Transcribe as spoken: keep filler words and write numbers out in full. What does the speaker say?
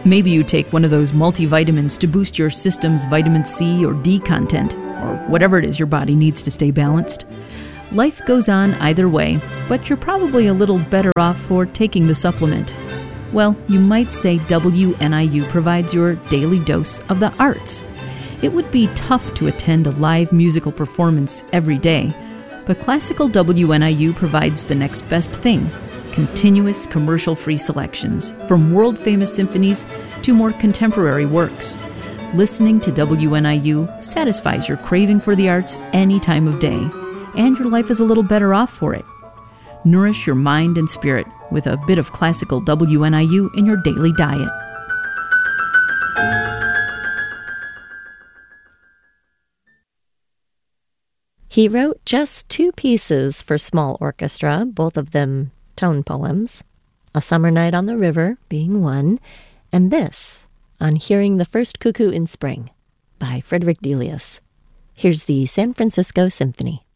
Maybe you take one of those multivitamins to boost your system's vitamin C or D content, or whatever it is your body needs to stay balanced. Life goes on either way, but you're probably a little better off for taking the supplement. Well, you might say W N I U provides your daily dose of the arts. It would be tough to attend a live musical performance every day, but Classical W N I U provides the next best thing: continuous commercial-free selections, from world-famous symphonies to more contemporary works. Listening to W N I U satisfies your craving for the arts any time of day, and your life is a little better off for it. Nourish your mind and spirit with a bit of Classical W N I U in your daily diet. He wrote just two pieces for small orchestra, both of them tone poems, A Summer Night on the River being one, and this, On Hearing the First Cuckoo in Spring, by Frederick Delius. Here's the San Francisco Symphony.